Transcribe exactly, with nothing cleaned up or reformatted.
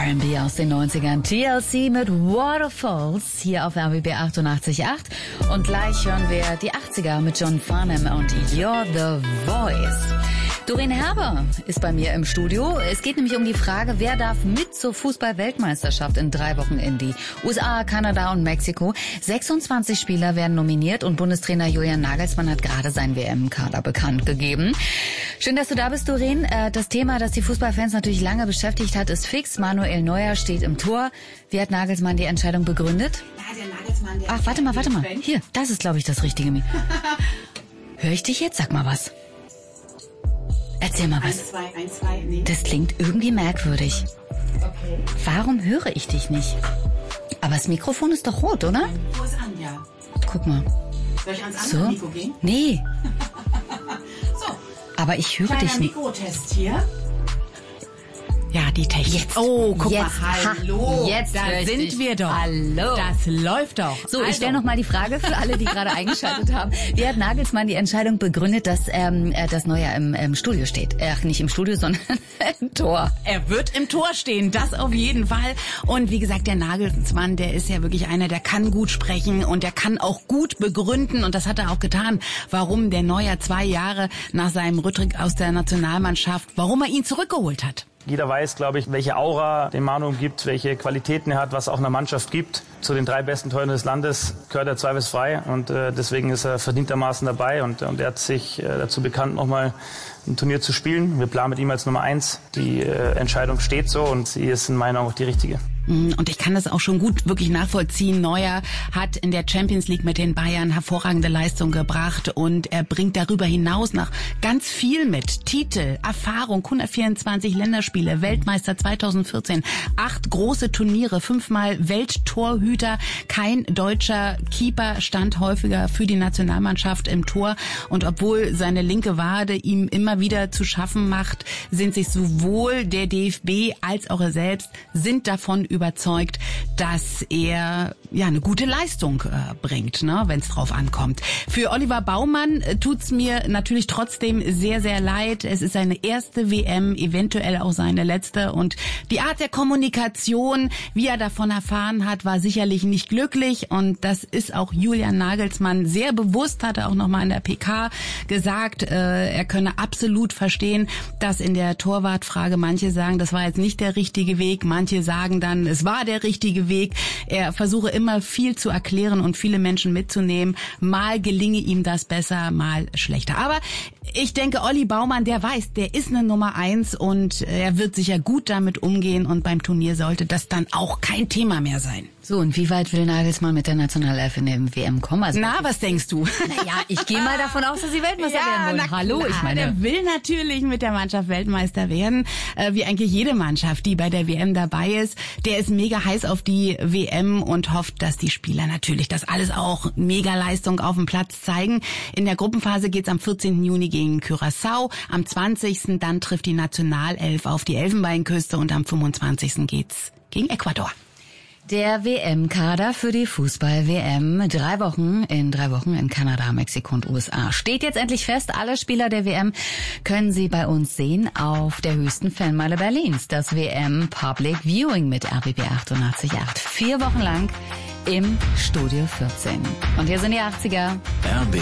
R and B aus den neunzigern. T L C mit Waterfalls hier auf R B B achtundachtzig Komma acht. Und gleich hören wir die achtziger mit John Farnham und You're the Voice. Doreen Herber ist bei mir im Studio. Es geht nämlich um die Frage, wer darf mit zur Fußball-Weltmeisterschaft in drei Wochen in die U S A, Kanada und Mexiko. sechsundzwanzig Spieler werden nominiert und Bundestrainer Julian Nagelsmann hat gerade seinen W M-Kader bekannt gegeben. Schön, dass du da bist, Doreen. Das Thema, das die Fußballfans natürlich lange beschäftigt hat, ist fix. Manuel Neuer steht im Tor. Wie hat Nagelsmann die Entscheidung begründet? Ja, der Nagelsmann, der Ach, warte mal, warte mal. Hier, das ist, glaube ich, das Richtige. Hör ich dich jetzt? Sag mal was. Erzähl mal was. Eins, zwei, eins, zwei, nee. Das klingt irgendwie merkwürdig. Okay. Warum höre ich dich nicht? Aber das Mikrofon ist doch rot, oder? Mein Mikro ist an, ja. Guck mal. Soll ich ans So? andere Mikro gehen? Nee, So, aber ich höre kleiner dich nicht. Mikrotest hier. Ja, die Technik. Jetzt. Oh, guck Jetzt. mal, hallo. Jetzt da höre ich sind dich. wir doch. Hallo. Das läuft doch. So, ich Also, stelle noch mal die Frage für alle, die gerade eingeschaltet haben. Wie hat Nagelsmann die Entscheidung begründet, dass ähm, äh, das Neujahr im, im Studio steht? Ach, nicht im Studio, sondern im Tor. Er wird im Tor stehen, das auf jeden Fall. Und wie gesagt, der Nagelsmann, der ist ja wirklich einer, der kann gut sprechen und der kann auch gut begründen. Und das hat er auch getan, warum der Neuer zwei Jahre nach seinem Rücktritt aus der Nationalmannschaft, warum er ihn zurückgeholt hat. Jeder weiß, glaube ich, welche Aura dem Manu gibt, welche Qualitäten er hat, was auch einer Mannschaft gibt. Zu den drei besten Torhütern des Landes gehört er zweifelsfrei und äh, deswegen ist er verdientermaßen dabei und, und er hat sich äh, dazu bekannt, nochmal ein Turnier zu spielen. Wir planen mit ihm als Nummer eins. Die äh, Entscheidung steht so und sie ist in meinen Augen auch die richtige. Und ich kann das auch schon gut wirklich nachvollziehen. Neuer hat in der Champions League mit den Bayern hervorragende Leistung gebracht und er bringt darüber hinaus noch ganz viel mit. Titel, Erfahrung, hundertvierundzwanzig Länderspiele, Weltmeister zweitausendvierzehn, acht große Turniere, fünfmal Welttorhüter. Kein deutscher Keeper stand häufiger für die Nationalmannschaft im Tor. Und obwohl seine linke Wade ihm immer wieder zu schaffen macht, sind sich sowohl der D F B als auch er selbst sind davon überzeugt, dass er ja eine gute Leistung äh, bringt, ne, wenn es drauf ankommt. Für Oliver Baumann äh, tut's mir natürlich trotzdem sehr, sehr leid. Es ist seine erste W M, eventuell auch seine letzte. Und die Art der Kommunikation, wie er davon erfahren hat, war sicherlich nicht glücklich. Und das ist auch Julian Nagelsmann sehr bewusst, hat er auch nochmal in der P K gesagt. Äh, er könne absolut verstehen, dass in der Torwartfrage manche sagen, das war jetzt nicht der richtige Weg. Manche sagen dann, es war der richtige Weg. Er versuche immer viel zu erklären und viele Menschen mitzunehmen. Mal gelinge ihm das besser, mal schlechter. Aber ich denke, Olli Baumann, der weiß, der ist eine Nummer eins und er wird sicher gut damit umgehen und beim Turnier sollte das dann auch kein Thema mehr sein. So, und wie weit will Nagelsmann mit der Nationalelf in den W M kommen? Also, Na, was denkst du? naja, ich gehe mal davon aus, dass sie Weltmeister werden wollen. na Hallo, klar, ich meine. Der will natürlich mit der Mannschaft Weltmeister werden, äh, wie eigentlich jede Mannschaft, die bei der W M dabei ist. Der ist mega heiß auf die W M und hofft, dass die Spieler natürlich das alles auch mega Leistung auf dem Platz zeigen. In der Gruppenphase geht's am vierzehnten Juni gegen Curaçao, am zwanzigsten dann trifft die Nationalelf auf die Elfenbeinküste und am fünfundzwanzigsten geht's gegen Ecuador. Der W M-Kader für die Fußball-W M. Drei Wochen, in drei Wochen in Kanada, Mexiko und U S A. Steht jetzt endlich fest, alle Spieler der W M können Sie bei uns sehen auf der höchsten Fanmeile Berlins. Das W M Public Viewing mit R B B achtundachtzig Komma acht. Vier Wochen lang im Studio vierzehn. Und hier sind die achtziger. R B